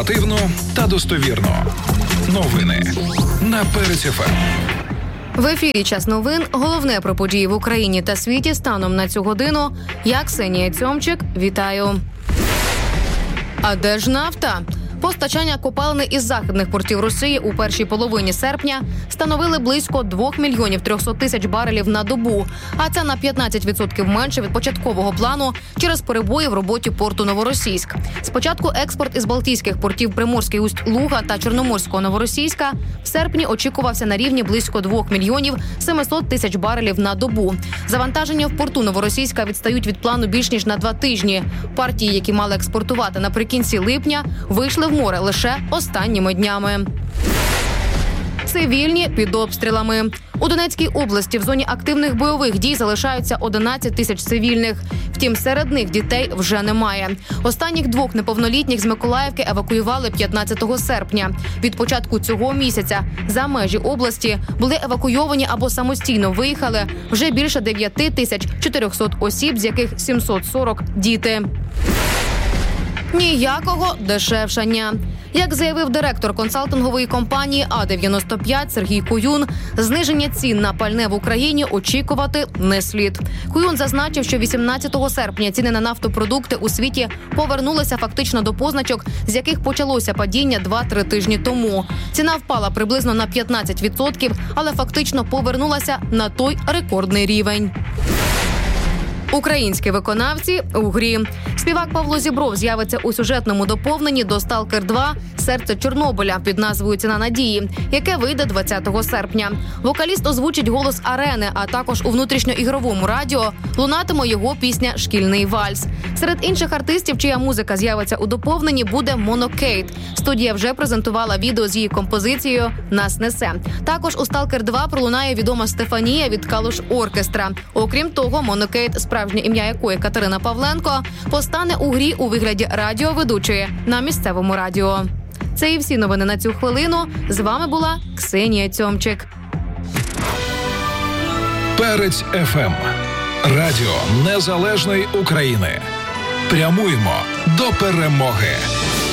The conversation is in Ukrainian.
Інформативно та достовірно. Новини на Перець ФМ. В ефірі «Час новин». Головне про події в Україні та світі станом на цю годину. Я Ксенія Цьомчик. Вітаю. А де ж нафта? Постачання копалини із західних портів Росії у першій половині серпня становили близько 2 мільйонів 300 тисяч барелів на добу. А це на 15% менше від початкового плану через перебої в роботі порту Новоросійськ. Спочатку експорт із балтійських портів Приморський Усть-Луга та Чорноморського Новоросійська в серпні очікувався на рівні близько 2 мільйонів 700 тисяч барелів на добу. Завантаження в порту Новоросійська відстають від плану більш ніж на 2 тижні. Партії, які мали експортувати наприкінці липня, вийшли в море лише останніми днями. Цивільні під обстрілами. У Донецькій області в зоні активних бойових дій залишаються 11 тисяч цивільних. Втім, серед них дітей вже немає. Останніх 2 неповнолітніх з Миколаївки евакуювали 15 серпня. Від початку цього місяця за межі області були евакуйовані або самостійно виїхали вже більше 9400 осіб, з яких 740 – діти. Ніякого дешевшання. Як заявив директор консалтингової компанії А-95 Сергій Куюн, зниження цін на пальне в Україні очікувати не слід. Куюн зазначив, що 18 серпня ціни на нафтопродукти у світі повернулися фактично до позначок, з яких почалося падіння 2-3 тижні тому. Ціна впала приблизно на 15%, але фактично повернулася на той рекордний рівень. Українські виконавці у грі. Співак Павло Зібров з'явиться у сюжетному доповненні до «Сталкер 2. Серце Чорнобиля» під назвою «Ціна надії», яке вийде 20 серпня. Вокаліст озвучить голос Арени, а також у внутрішньоігровому радіо лунатиме його пісня «Шкільний вальс». Серед інших артистів, чия музика з'явиться у доповненні, буде Моно Кейт. Студія вже презентувала відео з її композицією «Нас несе». Також у «Сталкер 2» пролунає відома Стефанія від Калуш Оркестра. Окрім того, Моно Кейт, справжнє ім'я якої Катерина Павленко, постане у грі у вигляді радіоведучої на місцевому радіо. Це і всі новини на цю хвилину. З вами була Ксенія Цьомчик. Перець ФМ. Радіо Незалежної України. Прямуємо до перемоги.